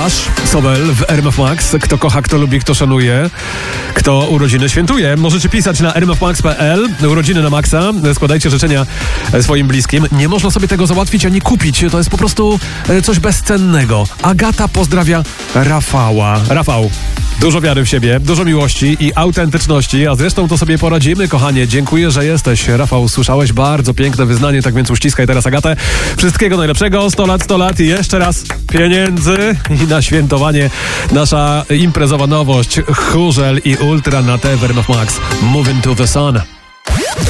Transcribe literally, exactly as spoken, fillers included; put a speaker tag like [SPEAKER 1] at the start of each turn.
[SPEAKER 1] Łukasz Sobel w R M F Max. Kto kocha, kto lubi, kto szanuje, kto urodziny świętuje. Możecie pisać na r m f max kropka p l. Urodziny na Maxa. Składajcie życzenia swoim bliskim. Nie można sobie tego załatwić ani kupić. To jest po prostu coś bezcennego. Agata pozdrawia Rafała. Rafał, dużo wiary w siebie, dużo miłości i autentyczności, a zresztą to sobie poradzimy, kochanie. Dziękuję, że jesteś. Rafał, słyszałeś bardzo piękne wyznanie, tak więc uściskaj teraz Agatę. Wszystkiego najlepszego, sto lat, sto lat i jeszcze raz pieniędzy i na świętowanie nasza imprezowa nowość Chórzel i Ultra na T W R M F Max. Moving to the Sun.